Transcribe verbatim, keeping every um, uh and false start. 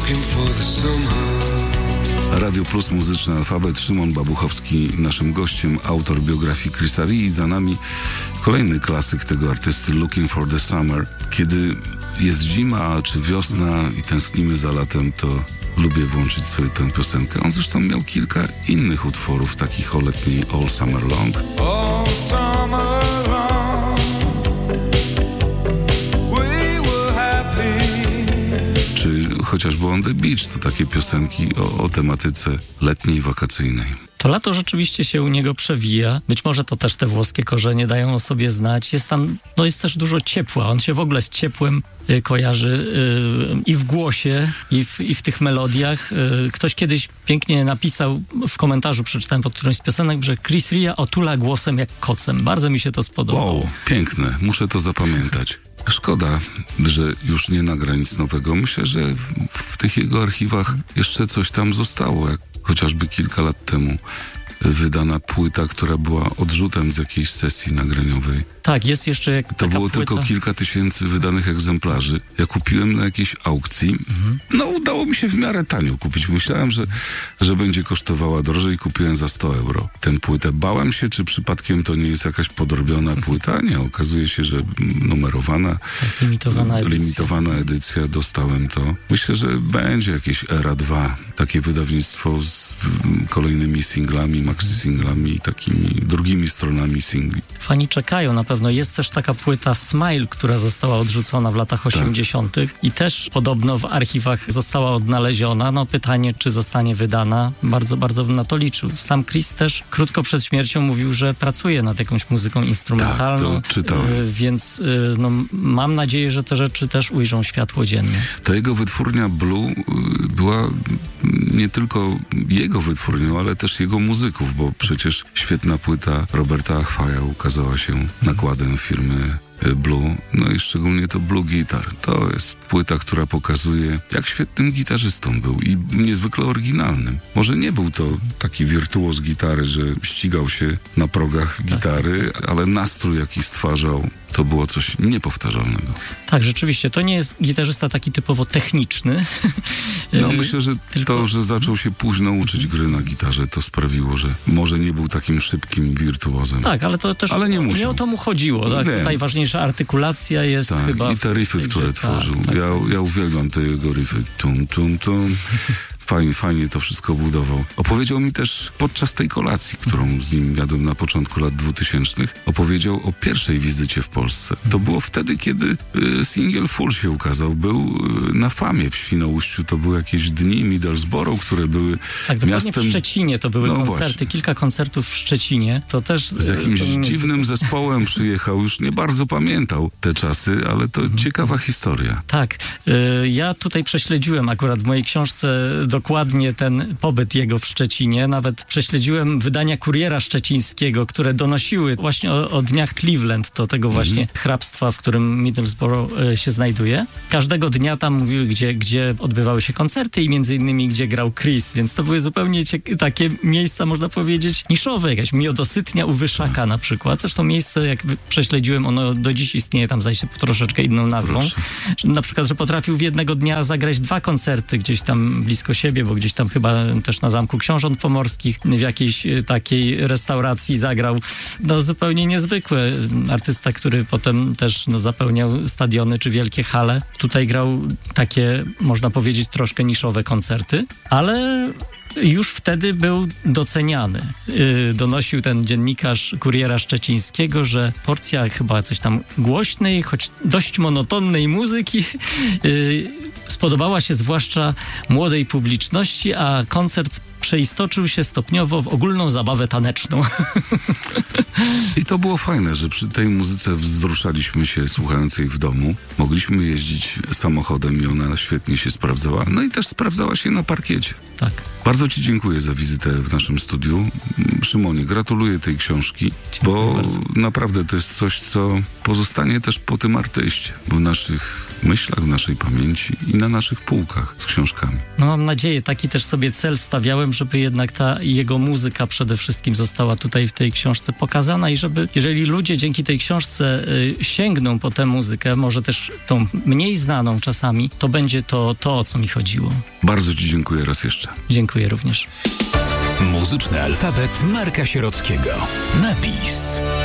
Radio Plus, Muzyczny Alfabet. Szymon Babuchowski naszym gościem, autor biografii Chrisa Rea, i za nami kolejny klasyk tego artysty, Looking for the Summer. Kiedy jest zima czy wiosna i tęsknimy za latem, to lubię włączyć sobie tę piosenkę. On zresztą miał kilka innych utworów, takich o letniej All Summer Long. All summer long, we were happy. Czy chociażby On the Beach, to takie piosenki o, o tematyce letniej, wakacyjnej. To lato rzeczywiście się u niego przewija. Być może to też te włoskie korzenie dają o sobie znać. Jest tam, no jest też dużo ciepła. On się w ogóle z ciepłem y, kojarzy y, i w głosie, i w, i w tych melodiach. Y, ktoś kiedyś pięknie napisał, w komentarzu przeczytałem pod którąś z piosenek, że Chris Rea otula głosem jak kocem. Bardzo mi się to spodobało. Wow, piękne. Muszę to zapamiętać. Szkoda, że już nie nagra nic nowego. Myślę, że w tych jego archiwach jeszcze coś tam zostało, jak chociażby kilka lat temu wydana płyta, która była odrzutem z jakiejś sesji nagraniowej. Tak, jest jeszcze jak To taka było płyta. tylko kilka tysięcy wydanych egzemplarzy. Ja kupiłem na jakiejś aukcji. Mhm. No, udało mi się w miarę tanio kupić. Myślałem, że, że będzie kosztowała drożej. Kupiłem za sto euro tę płytę. Bałem się, czy przypadkiem to nie jest jakaś podrobiona płyta. Nie, okazuje się, że numerowana, tak, limitowana edycja. limitowana edycja. Dostałem to. Myślę, że będzie jakieś Era dwa. Takie wydawnictwo z kolejnymi singlami, maxi-singlami i takimi drugimi stronami singli. Fani czekają na pewno. Jest też taka płyta Smile, która została odrzucona w latach osiemdziesiątych i też podobno w archiwach została odnaleziona. No pytanie, czy zostanie wydana. Bardzo, bardzo bym na to liczył. Sam Chris też krótko przed śmiercią mówił, że pracuje nad jakąś muzyką instrumentalną. Tak, to czytałem. Więc no, mam nadzieję, że te rzeczy też ujrzą światło dzienne. Ta jego wytwórnia Blue była nie tylko jego wytwórnią, ale też jego muzyków, bo przecież świetna płyta Roberta Achwaya ukazała się nakładem firmy Blue, no i szczególnie to Blue Guitar. To jest płyta, która pokazuje, jak świetnym gitarzystą był i niezwykle oryginalnym. Może nie był to taki wirtuoz gitary, że ścigał się na progach gitary, ale nastrój, jaki stwarzał, to było coś niepowtarzalnego. Tak, rzeczywiście. To nie jest gitarzysta taki typowo techniczny. No myślę, że Tylko... to, że zaczął się późno uczyć gry na gitarze, to sprawiło, że może nie był takim szybkim wirtuozem. Tak, ale to też ale nie, nie, nie o to mu chodziło. Tak? Najważniejsza artykulacja jest tak, chyba... i te riffy, w... które tak, tworzył. Tak, ja, tak. ja uwielbiam te jego riffy. Tum, tum, tum. Fajnie, fajnie to wszystko budował. Opowiedział mi też podczas tej kolacji, którą z nim jadłem na początku lat dwutysięcznych, opowiedział o pierwszej wizycie w Polsce. To było wtedy, kiedy y, singiel Full się ukazał. Był y, na Famie w Świnoujściu. To były jakieś dni Middlesbrough, które były tak, dokładnie miastem... w Szczecinie to były no koncerty. Właśnie. Kilka koncertów w Szczecinie. To też... Z jakimś z... dziwnym zespołem przyjechał. Już nie bardzo pamiętał te czasy, ale to mhm. ciekawa historia. Tak. Y, ja tutaj prześledziłem akurat w mojej książce dokładnie ten pobyt jego w Szczecinie. Nawet prześledziłem wydania Kuriera Szczecińskiego, które donosiły właśnie o, o dniach Cleveland, to tego mm-hmm. właśnie hrabstwa, w którym Middlesbrough y, się znajduje. Każdego dnia tam mówiły, gdzie, gdzie odbywały się koncerty i między innymi gdzie grał Chris, więc to były zupełnie cie- takie miejsca, można powiedzieć, niszowe. Jakaś miodosytnia u Wyszaka na przykład. Zresztą miejsce, jak prześledziłem, ono do dziś istnieje, tam zdaje się troszeczkę inną nazwą. Proszę. Na przykład, że potrafił w jednego dnia zagrać dwa koncerty gdzieś tam blisko siebie, bo gdzieś tam chyba też na Zamku Książąt Pomorskich w jakiejś takiej restauracji zagrał. No zupełnie niezwykły artysta, który potem też no, zapełniał stadiony czy wielkie hale. Tutaj grał takie, można powiedzieć, troszkę niszowe koncerty, ale już wtedy był doceniany. Yy, donosił ten dziennikarz Kuriera Szczecińskiego, że porcja chyba coś tam głośnej, choć dość monotonnej muzyki yy, spodobała się zwłaszcza młodej publiczności, a koncert przeistoczył się stopniowo w ogólną zabawę taneczną. I to było fajne, że przy tej muzyce wzruszaliśmy się, słuchając jej w domu. Mogliśmy jeździć samochodem i ona świetnie się sprawdzała. No i też sprawdzała się na parkiecie. Tak. Bardzo Ci dziękuję za wizytę w naszym studiu. Szymonie, gratuluję tej książki, dziękuję bo bardzo. Naprawdę to jest coś, co pozostanie też po tym artyście, w naszych myślach, w naszej pamięci i na naszych półkach z książkami. No mam nadzieję, taki też sobie cel stawiałem, żeby jednak ta jego muzyka przede wszystkim została tutaj w tej książce pokazana i żeby, jeżeli ludzie dzięki tej książce y, sięgną po tę muzykę, może też tą mniej znaną czasami, to będzie to, to o co mi chodziło. Bardzo ci dziękuję raz jeszcze. Dziękuję również. Muzyczny alfabet Marka Sierockiego. Napis.